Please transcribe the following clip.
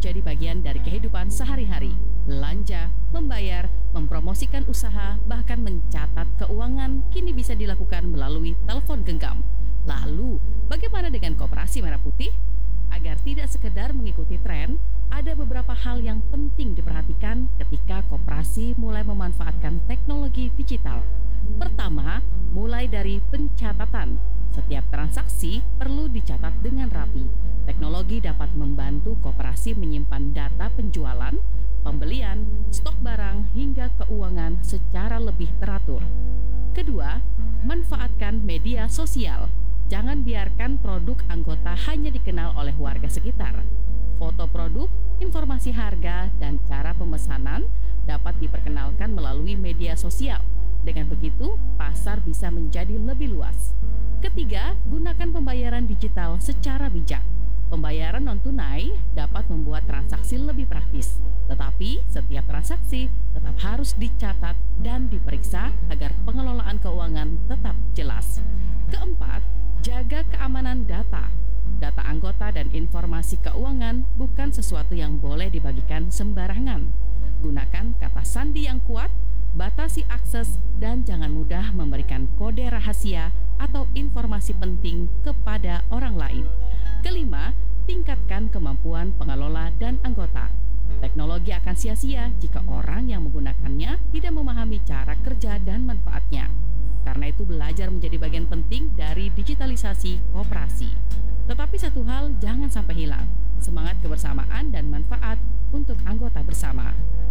menjadi bagian dari kehidupan sehari-hari. Belanja, membayar, mempromosikan usaha, bahkan mencatat keuangan kini bisa dilakukan melalui telepon genggam. Lalu, bagaimana dengan Koperasi Merah Putih? Agar tidak sekedar mengikuti tren, ada beberapa hal yang penting diperhatikan ketika koperasi mulai memanfaatkan teknologi digital. Pertama, mulai dari pencatatan. Setiap transaksi perlu dicatat dengan rapi. Teknologi dapat membantu koperasi menyimpan data penjualan, pembelian, stok barang, hingga keuangan secara lebih teratur. Kedua, manfaatkan media sosial. Jangan biarkan produk anggota hanya dikenal oleh warga sekitar. Foto produk, informasi harga, dan cara pemesanan dapat diperkenalkan melalui media sosial. Dengan begitu, pasar bisa menjadi lebih luas. Ketiga, gunakan pembayaran digital secara bijak. Pembayaran non-tunai dapat membuat transaksi lebih praktis, tetapi setiap transaksi tetap harus dicatat dan diperiksa agar pengelolaan keuangan tetap jelas. Keempat, jaga keamanan data. Data anggota dan informasi keuangan bukan sesuatu yang boleh dibagikan sembarangan. Gunakan kata sandi yang kuat, batasi akses, dan jangan mudah memberikan kode rahasia atau informasi penting kepada orang lain. Kelima, tingkatkan kemampuan pengelola dan anggota. Teknologi akan sia-sia jika orang yang menggunakannya tidak memahami cara kerja dan manfaatnya. Karena itu belajar menjadi bagian penting dari digitalisasi koperasi. Tetapi satu hal jangan sampai hilang, semangat kebersamaan dan manfaat untuk anggota bersama.